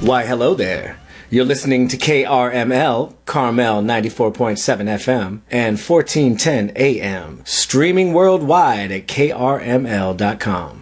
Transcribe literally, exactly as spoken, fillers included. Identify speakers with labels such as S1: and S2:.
S1: Why, hello there. You're listening to K R M L, Carmel ninety-four point seven F M and fourteen ten A M, streaming worldwide at K R M L dot com.